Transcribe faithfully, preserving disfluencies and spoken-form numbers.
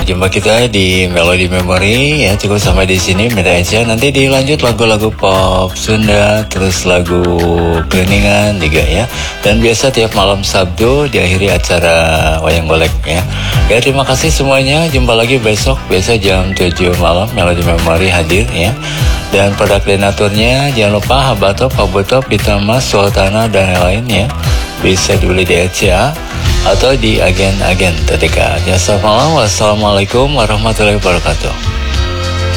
jumpa kita di Melody Memory ya. Cukup sampai di sini, minta aja nanti dilanjut lagu-lagu pop Sunda, terus lagu Kuningan juga ya. Dan biasa tiap malam Sabtu diakhiri acara Wayang Golek ya. Ya terima kasih semuanya. Jumpa lagi besok biasa jam tujuh malam Melody Memory hadir ya. Dan pada koordinatornya jangan lupa Habatop, Pabutop, Bitamas, Sultana dan lain ya. Bisa dibeli di R C A atau di agen-agen terdekat. Ya, selamat malam. Wassalamualaikum warahmatullahi wabarakatuh.